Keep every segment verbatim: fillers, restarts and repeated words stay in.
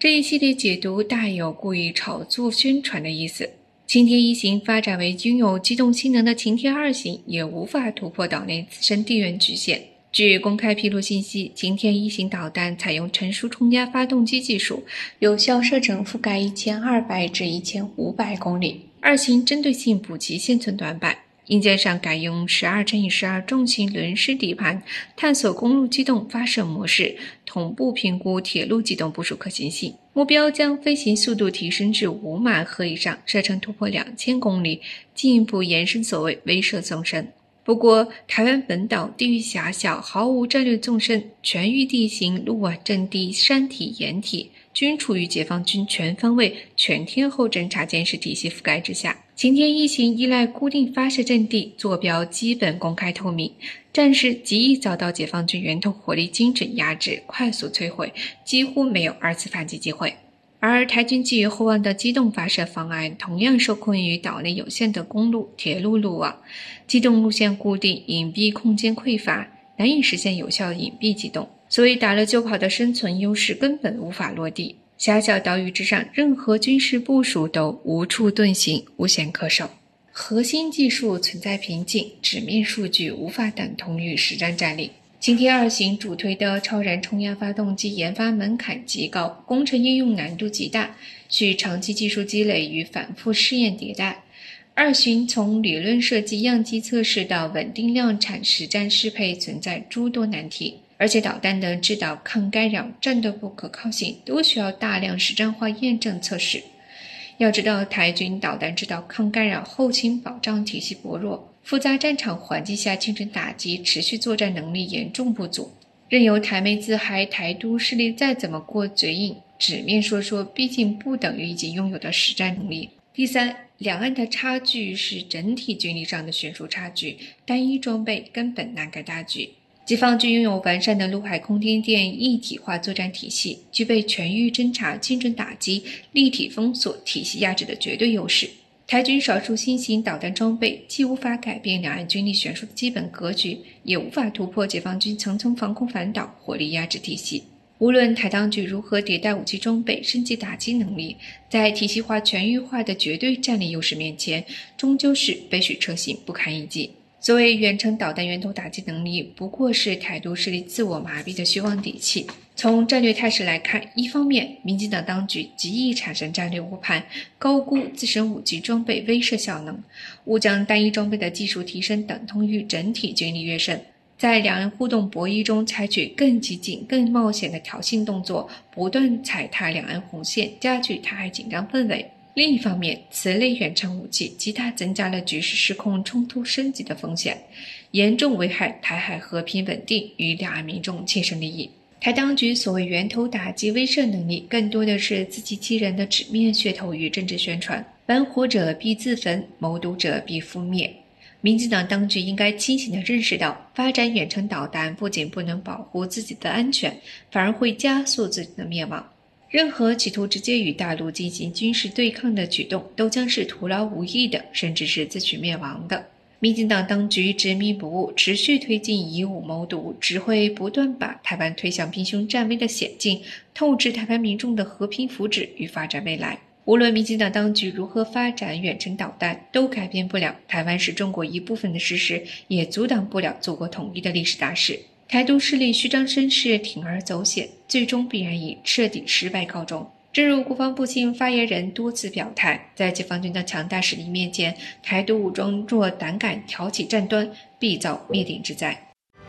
这一系列解读大有故意炒作宣传的意思。擎天一型发展为拥有机动性能的擎天二型，也无法突破岛内自身地缘局限。据公开披露信息，擎天一型导弹采用成熟冲压发动机技术，有效射程覆盖一千二百至一千五百公里。二型针对性补齐现存短板，硬件上改用十二乘以十二重型轮式底盘，探索公路机动发射模式，同步评估铁路机动部署可行性。目标将飞行速度提升至五马赫以上，射程突破两千公里，进一步延伸所谓威慑纵深。不过，台湾本岛地域狭小，毫无战略纵深，全域地形、路网阵地、山体、岩体均处于解放军全方位、全天候侦察监视体系覆盖之下。擎天一型依赖固定发射阵地，坐标基本公开透明，战事极易遭到解放军源头火力精准压制、快速摧毁，几乎没有二次反击机会。而台军寄予厚望的机动发射方案同样受困于岛内有限的公路、铁路路网，机动路线固定，隐蔽空间匮乏，难以实现有效的隐蔽机动，所以打了就跑的生存优势根本无法落地。狭小岛屿之上，任何军事部署都无处遁形，无险可守。核心技术存在瓶颈，纸面数据无法等同于实战战力。擎天二型主推的超燃冲压发动机研发门槛极高，工程应用难度极大，需长期技术积累与反复试验迭代。二型从理论设计、样机测试到稳定量产、实战适配存在诸多难题，而且导弹的制导、抗干扰、战斗部可靠性都需要大量实战化验证测试。要知道，台军导弹制导、抗干扰、后勤保障体系薄弱，复杂战场环境下精准打击、持续作战能力严重不足。任由台媒自嗨，台独势力再怎么过嘴瘾，纸面说说，毕竟不等于已经拥有的实战能力。第三，两岸的差距是整体军力上的悬殊差距，单一装备根本难改大局。解放军拥有完善的陆海空天电一体化作战体系，具备全域侦察、精准打击、立体封锁、体系压制的绝对优势。台军少数新型导弹装备既无法改变两岸军力悬殊的基本格局，也无法突破解放军层层防空反导、火力压制体系。无论台当局如何迭代武器装备、升级打击能力，在体系化、全域化的绝对战力优势面前，终究是杯水车薪，不堪一击。所谓远程导弹源头打击能力，不过是台独势力自我麻痹的虚妄底气。从战略态势来看，一方面，民进党当局极易产生战略误判，高估自身武器装备威慑效能，误将单一装备的技术提升等同于整体军力跃升，在两岸互动博弈中采取更激进、更冒险的挑衅动作，不断踩踏两岸红线，加剧台海紧张氛围。另一方面，此类远程武器极大增加了局势失控、冲突升级的风险，严重危害台海和平稳定与两岸民众切身利益。台当局所谓源头打击威慑能力，更多的是自欺欺人的纸面噱头与政治宣传，玩火者必自焚，谋独者必覆灭。民进党当局应该清醒地认识到，发展远程导弹不仅不能保护自己的安全，反而会加速自己的灭亡。任何企图直接与大陆进行军事对抗的举动，都将是徒劳无益的，甚至是自取灭亡的。民进党当局执迷不悟，持续推进以武谋独，只会不断把台湾推向兵凶战危的险境，透支台湾民众的和平福祉与发展未来。无论民进党当局如何发展远程导弹，都改变不了台湾是中国一部分的事实，也阻挡不了祖国统一的历史大势。台独势力虚张声势，铤而走险，最终必然以彻底失败告终。正如国防部新发言人多次表态，在解放军的强大实力面前，台独武装若胆敢挑起战端，必遭灭顶之灾。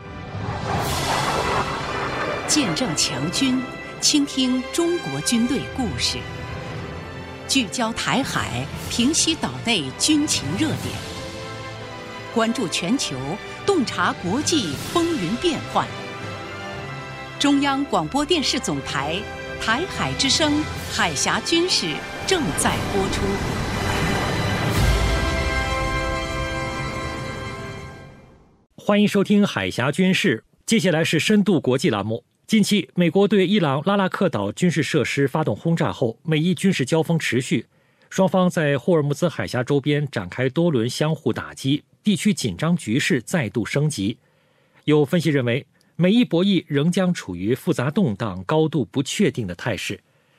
见证强军，倾听中国军队故事，聚焦台海，平息岛内军情热点，关注全球，洞察国际风云变幻。中央广播电视总台台海之声海峡军事正在播出。 欢迎收听海峡军事，接下来是深度国际栏目。近期，美国对伊朗拉拉克岛军事设施发动轰炸后，美伊军事交锋持续，双方在霍尔木兹海峡周边展开多轮相互打击，地区紧张局势再度升级。有分析认为，美伊博弈仍将处于复杂动荡、高度不确定的态势。